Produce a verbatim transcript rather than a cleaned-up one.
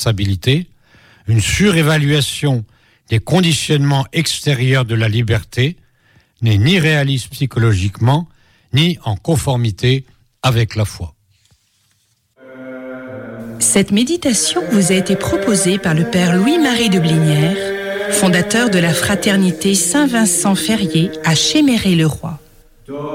responsabilité, une surévaluation des conditionnements extérieurs de la liberté n'est ni réaliste psychologiquement, ni en conformité avec la foi. Cette méditation vous a été proposée par le Père Louis-Marie de Blinière, fondateur de la Fraternité Saint-Vincent-Ferrier à Chéméré-le-Roi.